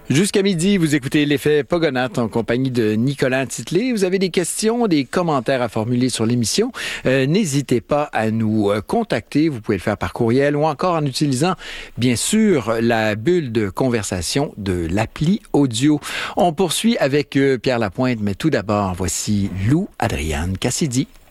Jusqu'à midi, vous écoutez l'effet Pogonatte en compagnie de Nicolas Titley. Vous avez des questions, des commentaires à formuler sur l'émission. N'hésitez pas à nous contacter. Vous pouvez le faire par courriel ou encore en utilisant, bien sûr, la bulle de conversation de l'appli audio. On poursuit avec Pierre Lapointe, mais tout d'abord, voici Lou Adriane Cassidy.